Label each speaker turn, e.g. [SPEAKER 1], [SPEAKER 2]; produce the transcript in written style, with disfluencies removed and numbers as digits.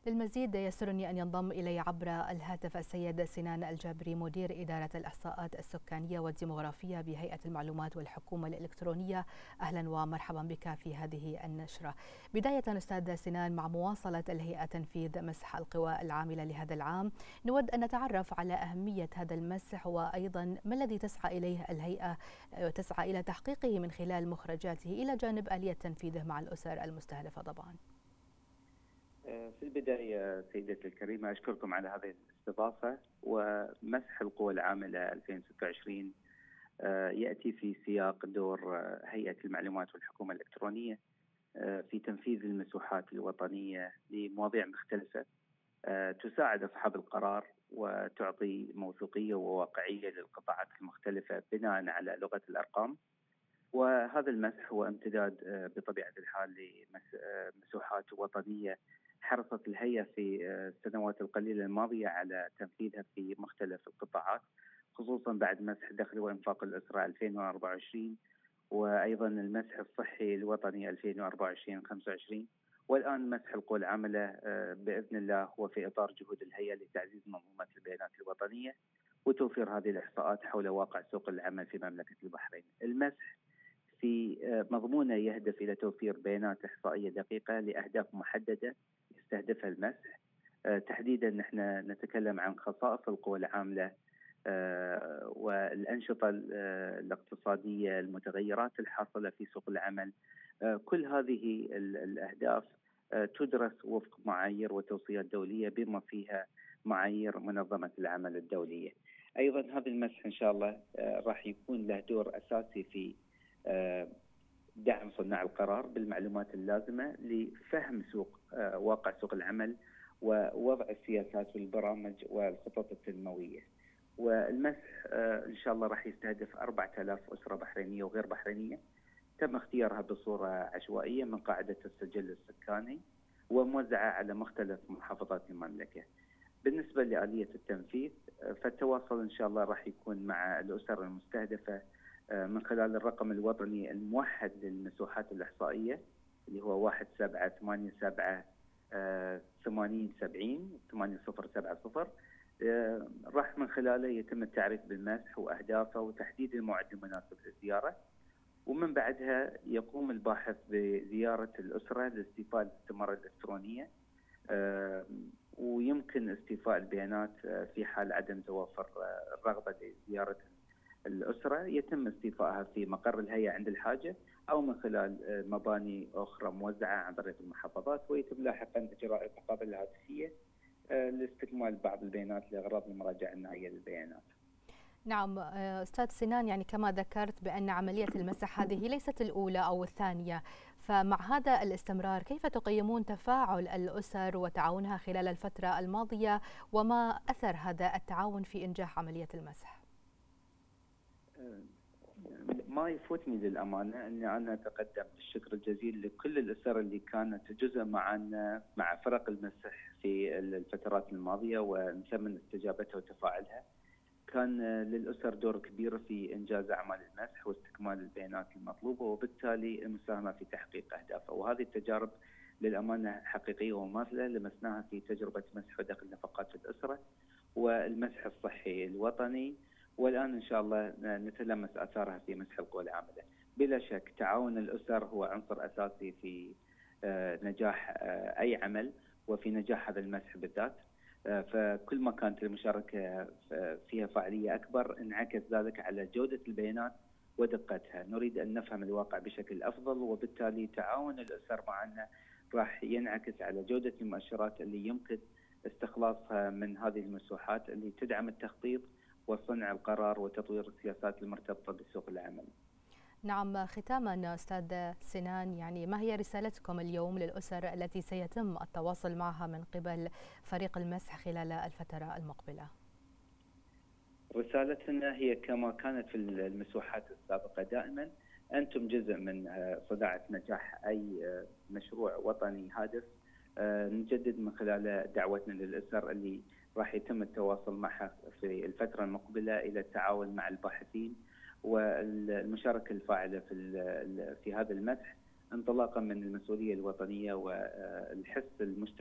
[SPEAKER 1] للمزيد يسرني أن ينضم إلي عبر الهاتف السيد سنان الجابري، مدير إدارة الإحصاءات السكانية والديمغرافية بهيئة المعلومات والحكومة الإلكترونية. أهلا ومرحبا بك في هذه النشرة. بداية أستاذ سنان، مع مواصلة الهيئة تنفيذ مسح القوى العاملة لهذا العام، نود أن نتعرف على أهمية هذا المسح، وأيضا ما الذي تسعى إليه الهيئة تسعى إلى تحقيقه من خلال مخرجاته، إلى جانب آلية تنفيذه مع الأسر المستهدفة طبعا.
[SPEAKER 2] في البداية سيدتي الكريمة أشكركم على هذه الاستضافة. ومسح القوى العاملة 2026 يأتي في سياق دور هيئة المعلومات والحكومة الإلكترونية في تنفيذ المسوحات الوطنية لمواضيع مختلفة تساعد أصحاب القرار وتعطي موثوقية وواقعية للقطاعات المختلفة بناء على لغة الأرقام. وهذا المسح هو امتداد بطبيعة الحال لمسوحات وطنية حرصت الهيئة في السنوات القليلة الماضية على تنفيذها في مختلف القطاعات، خصوصا بعد مسح دخل وإنفاق الأسرة 2024، وأيضا المسح الصحي الوطني 2024-25، والآن مسح القوى العاملة بإذن الله هو في إطار جهود الهيئة لتعزيز منظومة البيانات الوطنية وتوفير هذه الإحصاءات حول واقع سوق العمل في مملكة البحرين. المسح في مضمونه يهدف إلى توفير بيانات إحصائية دقيقة لأهداف محددة يستهدفها المسح. تحديدا نحن نتكلم عن خصائص القوى العاملة والأنشطة الاقتصادية، المتغيرات الحاصلة في سوق العمل. كل هذه الأهداف تدرس وفق معايير وتوصيات دولية بما فيها معايير منظمة العمل الدولية. أيضا هذا المسح إن شاء الله راح يكون له دور أساسي في دعم صناع القرار بالمعلومات اللازمة لفهم واقع سوق العمل ووضع السياسات والبرامج والخطط التنموية. والمسح إن شاء الله راح يستهدف 4000 أسرة بحرينية وغير بحرينية تم اختيارها بصورة عشوائية من قاعدة السجل السكاني وموزعة على مختلف محافظات المملكة. بالنسبة لآلية التنفيذ فالتواصل إن شاء الله راح يكون مع الأسر المستهدفة من خلال الرقم الوطني الموحد للمسوحات الإحصائية اللي هو 1787-8070 راح من خلاله يتم التعريف بالمسح وأهدافه وتحديد الموعد المناسب للزيارة. ومن بعدها يقوم الباحث بزيارة الأسرة لاستيفاء الاستمارة الإلكترونية، ويمكن استيفاء البيانات في حال عدم توافر الرغبة لزيارة الأسرة يتم استيفائها في مقر الهيئة عند الحاجة أو من خلال مباني أخرى موزعة عن طريق المحافظات، ويتم لاحقا إجراء المقابلة الهاتفية لاستكمال بعض البيانات لأغراض المراجعة النهائية للبيانات.
[SPEAKER 1] نعم أستاذ سنان، يعني كما ذكرت بأن عملية المسح هذه ليست الأولى أو الثانية، فمع هذا الاستمرار كيف تقيمون تفاعل الأسر وتعاونها خلال الفترة الماضية، وما أثر هذا التعاون في إنجاح عملية المسح؟
[SPEAKER 2] ما يفوتني للأمانة أني أنا أتقدم بالشكر الجزيل لكل الأسر اللي كانت جزء معنا مع فرق المسح في الفترات الماضية ونثمن استجابتها وتفاعلها. كان للأسر دور كبير في إنجاز أعمال المسح واستكمال البيانات المطلوبة وبالتالي المساهمة في تحقيق أهدافه. وهذه التجارب للأمانة حقيقية وماثلة لمسناها في تجربة مسح ودخل نفقات الأسرة والمسح الصحي الوطني، والآن إن شاء الله نتلمس آثارها في مسح القوى العاملة. بلا شك تعاون الأسر هو عنصر أساسي في نجاح أي عمل وفي نجاح هذا المسح بالذات. فكل ما كانت المشاركة فيها فاعلية أكبر انعكس ذلك على جودة البيانات ودقتها. نريد أن نفهم الواقع بشكل أفضل، وبالتالي تعاون الأسر معنا راح ينعكس على جودة المؤشرات اللي يمكن استخلاصها من هذه المسوحات اللي تدعم التخطيط وصنع القرار وتطوير السياسات المرتبطة بسوق العمل.
[SPEAKER 1] نعم، ختاما أستاذ سنان، يعني ما هي رسالتكم اليوم للأسر التي سيتم التواصل معها من قبل فريق المسح خلال الفترة المقبلة؟
[SPEAKER 2] رسالتنا هي كما كانت في المسوحات السابقة دائما، أنتم جزء من صناعة نجاح أي مشروع وطني هادف. نجدد من خلال دعوتنا للأسر اللي راح يتم التواصل معها في الفترة المقبلة إلى التعاون مع الباحثين والمشاركة الفاعلة في هذا المسح انطلاقا من المسؤولية الوطنية والحس المشترك